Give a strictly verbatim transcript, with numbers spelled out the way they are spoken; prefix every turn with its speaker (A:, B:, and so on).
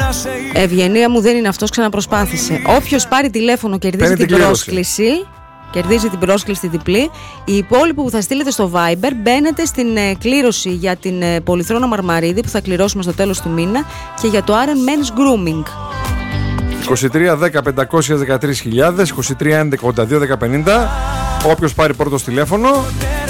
A: Ευγενία μου, δεν είναι αυτός, ξαναπροσπάθησε. Όποιος πάρει τηλέφωνο κερδίζει την, την πρόσκληση. Κερδίζει την πρόσκληση διπλή. Οι υπόλοιποι που θα στείλετε στο Viber μπαίνετε στην ε, κλήρωση για την ε, Πολυθρόνα Μαρμαρίδη που θα κληρώσουμε στο τέλος του μήνα και για το Άρεν Men's Grooming.
B: είκοσι τρία δέκα πεντακόσιες δεκατρείς χιλιάδες, είκοσι τρία έντεκα ογδόντα δύο δέκα πενήντα. Όποιος πάρει πρώτο τηλέφωνο